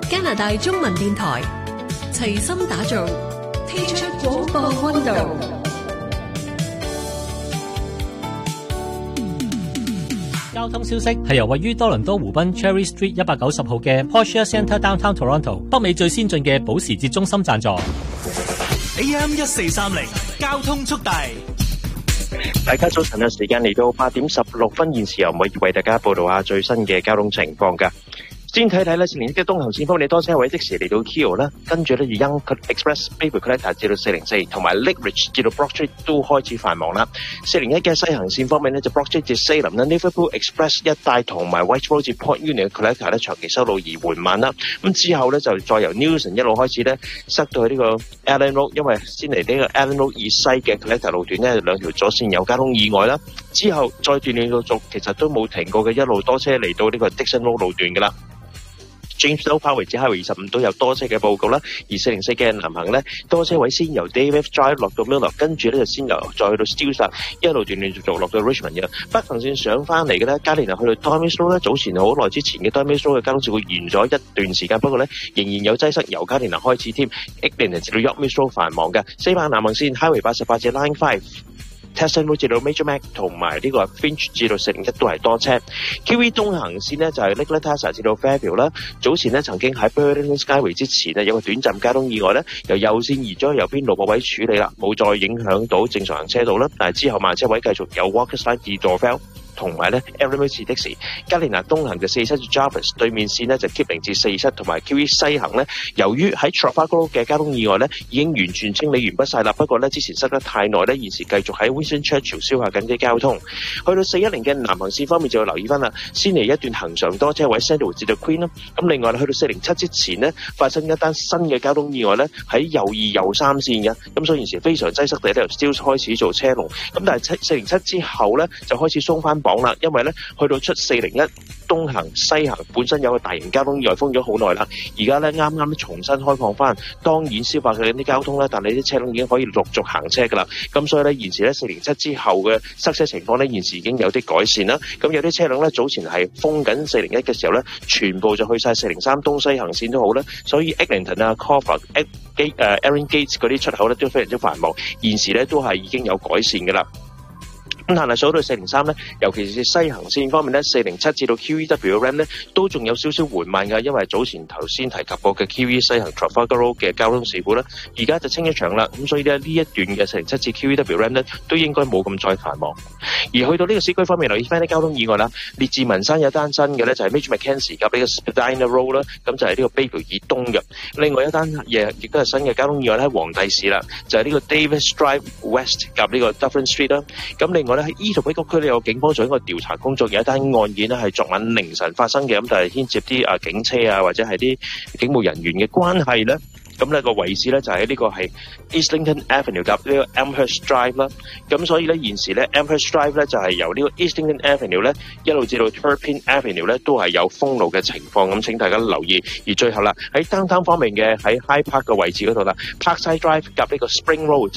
加拿大中文電台齊心打造，踢出廣播溫度。 交通消息係由位於多倫多湖濱 Cherry Street 190號嘅 Porsche Centre Downtown Toronto 北美最先進嘅保時捷中心贊助。 AM 1430交通速遞。 大家早晨嘅時間嚟到8點16分，現時由我為大家報道下最新嘅交通情況㗎。先睇睇咧，401嘅東行線方面，多車位即時嚟到 Keo 啦，跟住咧Yonge Express Bayview Connector 至到404，同埋 Lake Ridge 至到 Broad Street 都開始繁忙啦。401嘅西行線方面咧，就 Broad Street 至 Salem 啦 ，Liverpool Express 一帶同埋 White Road 至 Port Union 嘅 Connector 咧長期收路而緩慢啦。咁之後咧就再由 Newson 一路開始咧塞到去呢個 Allen Road， 因為先嚟呢個 Allen Road 以西嘅 Connector 路段咧兩條左線有交通意外啦。之後再斷斷續續，其實都冇停過嘅，一路多車嚟到呢個 Dixon Road 路段噶啦。James 跑回至 Highway 25都有多車嘅報告啦，而404嘅南行咧多車位先由 Davis Drive 落到 Miller， 跟住咧就先由再去到 Steeles， 一路斷斷續續落到 Richmond 嘅。北行線上翻嚟嘅咧，加連去到 Dormis Road 咧，早前好耐之前嘅 Dormis Road 嘅交通事故完咗一段時間，不過咧仍然有擠塞，由加連開始添 ，Eglinton 至到 York Road 繁忙嘅。西班南行線 Highway 88至 Line 5。Tesson Road 至到 Major Mac 同埋呢個 Finch 至到401都係多車。QE 東行線呢就係 Nikola Tesla 至到 Fairview 啦。早前呢曾經喺 Burton Skyway 之前呢有個短暫交通意外呢，由右線移咗去右邊路駁位處理啦，冇再影響到正常行車道啦。但係之後慢車位繼續有 Walker's Line 至 Dorval。同埋咧 Ellery 至的士，加連拿東行就47至 Jarvis， 對面線呢就 Kipling 至47，同埋 QE 西行呢，由於喺 Trafalgar 嘅交通意外呢已經完全清理完畢晒啦。不過呢之前塞得太耐呢，現時繼續喺 Winston Churchill 消化緊啲交通。去到410嘅南行線方面就要留意翻啦，先嚟一段行上多車位 Sandalwood 至到 Queen 啦。咁另外去到407之前呢，發生一單新嘅交通意外呢，喺右2右3線嘅，咁所以現時非常擠塞地咧由 Steeles 開始做車龍。咁但係407之後呢，就開始鬆翻綁啦，因為咧去到出401東行西行本身有個大型交通意外封咗好耐啦，而家咧啱啱重新開放翻，當然消化嘅啲交通啦，但係啲車輛已經可以陸續行車噶啦，咁所以咧現時咧407之後嘅塞車情況咧現時已經有啲改善啦，咁有啲車輛咧早前係封緊401嘅時候咧，全部就去晒403東西行線都好啦，所以 Eglinton 啊 Crawford、Erin Gates 嗰啲出口咧都非常之繁忙，現時咧都係已經有改善噶啦。咁但係數到403咧，尤其是西行線方面咧，407至到 QEW Ram 咧，都仲有少少緩慢㗎，因為早前頭先提及過嘅 QE 西行 Trafalgar Road 嘅交通事故啦，而家就清一場啦。咁所以咧呢一段嘅407至 QEW Ram 咧，都應該冇咁再繁忙。而去到呢個市區方面，留意翻啲交通意外啦，列治文山有單新嘅咧，就係 Major Mackenzie 夾呢個 Spadina Road 啦，咁就係呢個 Bayview 以東嘅。另外一單嘢亦都係新嘅交通意外咧，喺黃帝市啦，就係呢個 Davis Drive West 夾呢個 Dufferin Street 啦。咁另外咧喺伊圖比谷區咧有警方做一個調查工作，有一單案件咧係昨晚凌晨發生嘅，咁但係牽涉啲警車啊或者係啲警務人員嘅關係咧。咁呢個位置咧就喺呢個係 Islington Avenue 夾呢個 Amherst Drive 啦，咁所以咧現時咧 Amherst Drive 咧就係由呢個 Islington Avenue 咧一路至到 Turpin Avenue 咧都係有封路嘅情況，咁請大家留意。而最後啦喺 Downtown 方面嘅喺 High Park 嘅位置嗰度啦 ，Parkside Drive 夾呢個 Spring Road。